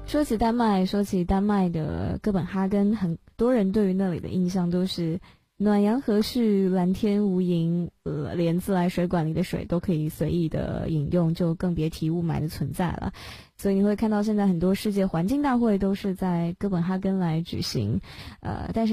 说起丹麦的哥本哈根，很多人对于那里的印象都是暖阳和煦，蓝天无垠，连自来水管里的水都可以随意的饮用，就更别提雾霾的存在了。所以你会看到现在很多世界环境大会都是在哥本哈根来举行，但是